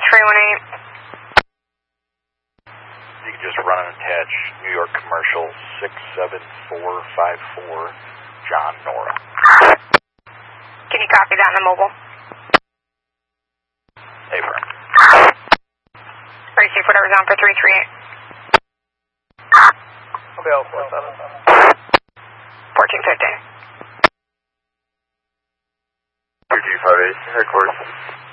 318. You can just run and attach New York Commercial 67454, John Nora. Can you copy that in the mobile? Affirm. Receive whatever's on for 338. Okay, I'll 47. 1450. 3258, headquarters.